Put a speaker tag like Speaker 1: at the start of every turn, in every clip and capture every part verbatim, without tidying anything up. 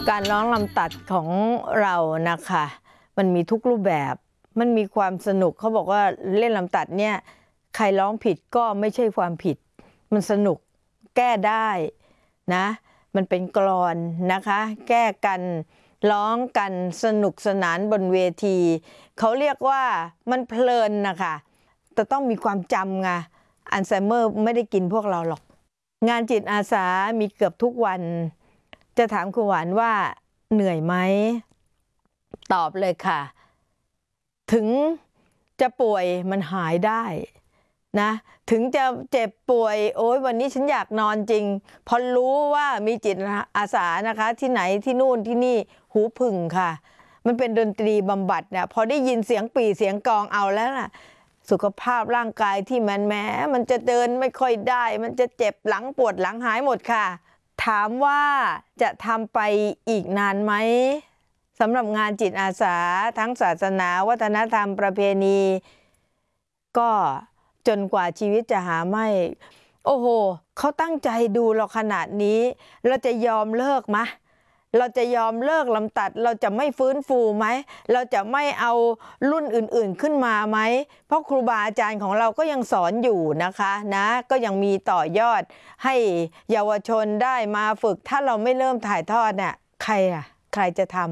Speaker 1: การร้องลำตัดของเรานะคะมันมีทุกรูปแบบมันมีความสนุกเขาบอกว่าเล่นลำตัดเนี่ยใครร้องผิดก็ไม่ใช่ความผิดมันสนุกแก้ได้นะมันเป็นกลอนนะคะแก้กันร้องกันสนุกสนานบนเวทีเขาเรียกว่ามันเพลินนะคะแต่ต้องมีความจำไงอัลไซเมอร์ไม่ได้กินพวกเราหรอกงานจิตอาสามีเกือบทุกวันจะถามคุณหวานว่าเหนื่อยไหมตอบเลยค่ะถึงจะป่วยมันหายได้นะถึงจะเจ็บป่วยโอ้ยวันนี้ฉันอยากนอนจริงพอรู้ว่ามีจิตอาสานะคะที่ไหนที่นู่นที่นี่หูผึ่งค่ะมันเป็นดนตรีบำบัดเนี่ยพอได้ยินเสียงปี่เสียงกลองเอาแล้วล่ะสุขภาพร่างกายที่มันแม้มันจะเดินไม่ค่อยได้มันจะเจ็บหลังปวดหลังหายหมดค่ะถามว่าจะทำไปอีกนานไหมสำหรับงานจิตอาสาทั้งศาสนาวัฒนธรรมประเพณีก็จนกว่าชีวิตจะหาไม่โอ้โหเขาตั้งใจดูเราขนาดนี้เราจะยอมเลิกไหมเราจะยอมเลิกลำตัดเราจะไม่ฟื้นฟูไหมเราจะไม่เอารุ่นอื่นๆขึ้นมาไหมเพราะครูบาอาจารย์ของเราก็ยังสอนอยู่นะคะนะก็ยังมีต่อยอดให้เยาวชนได้มาฝึกถ้าเราไม่เริ่มถ่ายทอดเนี่ยใครอ่ะใครจะทำ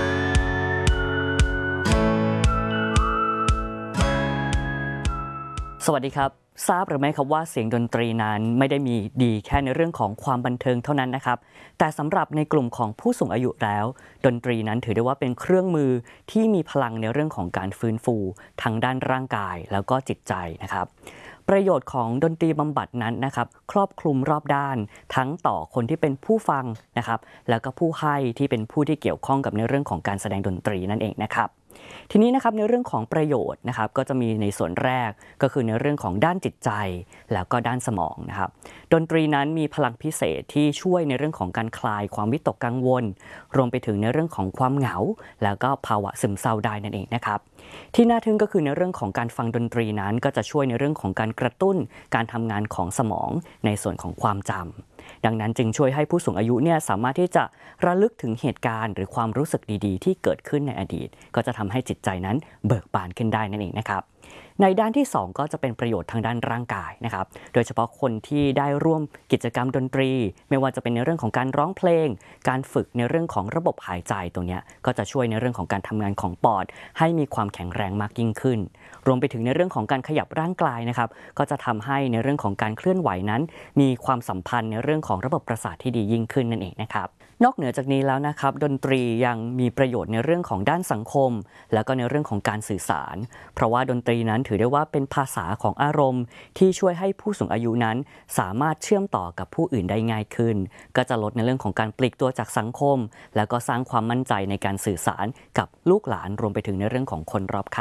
Speaker 2: สวัสดีครับทราบหรือไม่ครับว่าเสียงดนตรีนั้นไม่ได้มีดีแค่ในเรื่องของความบันเทิงเท่านั้นนะครับแต่สำหรับในกลุ่มของผู้สูงอายุแล้วดนตรีนั้นถือได้ว่าเป็นเครื่องมือที่มีพลังในเรื่องของการฟื้นฟูทั้งด้านร่างกายแล้วก็จิตใจนะครับประโยชน์ของดนตรีบำบัดนั้นนะครับครอบคลุมรอบด้านทั้งต่อคนที่เป็นผู้ฟังนะครับแล้วก็ผู้ให้ที่เป็นผู้ที่เกี่ยวข้องกับในเรื่องของการแสดงดนตรีนั่นเองนะครับทีนี้นะครับในเรื่องของประโยชน์นะครับก็จะมีในส่วนแรกก็คือในเรื่องของด้านจิตใจแล้วก็ด้านสมองนะครับดนตรีนั้นมีพลังพิเศษที่ช่วยในเรื่องของการคลายความวิตกกังวลรวมไปถึงในเรื่องของความเหงาแล้วก็ภาวะซึมเศร้าได้นั่นเองนะครับที่น่าทึ่งก็คือในเรื่องของการฟังดนตรีนั้นก็จะช่วยในเรื่องของการกระตุ้นการทำงานของสมองในส่วนของความจำดังนั้นจึงช่วยให้ผู้สูงอายุเนี่ยสามารถที่จะระลึกถึงเหตุการณ์หรือความรู้สึกดีๆที่เกิดขึ้นในอดีตก็จะทำให้จิตใจนั้นเบิกบานขึ้นได้นั่นเองนะครับในด้านที่สองก็จะเป็นประโยชน์ทางด้านร่างกายนะครับโดยเฉพาะคนที่ได้ร่วมกิจกรรมดนตรีไม่ว่าจะเป็นในเรื่องของการร้องเพลงการฝึกในเรื่องของระบบหายใจตรงนี้ก็จะช่วยในเรื่องของการทำงานของปอดให้มีความแข็งแรงมากยิ่งขึ้นรวมไปถึงในเรื่องของการขยับร่างกายนะครับก็จะทำให้ในเรื่องของการเคลื่อนไหวนั้นมีความสัมพันธ์ในเรื่องของระบบประสาทที่ดียิ่งขึ้นนั่นเองนะครับนอกเหนือจากนี้แล้วนะครับดนตรียังมีประโยชน์ในเรื่องของด้านสังคมแล้วก็ในเรื่องของการสื่อสารเพราะว่าดนตรีนั้นถือได้ว่าเป็นภาษาของอารมณ์ที่ช่วยให้ผู้สูงอายุนั้นสามารถเชื่อมต่อกับผู้อื่นได้ง่ายขึ้นก็จะลดในเรื่องของการปลีกตัวจากสังคมแล้วก็สร้างความมั่นใจในการสื่อสารกับลูกหลานรวมไปถึงในเรื่องของคนรอบข้าง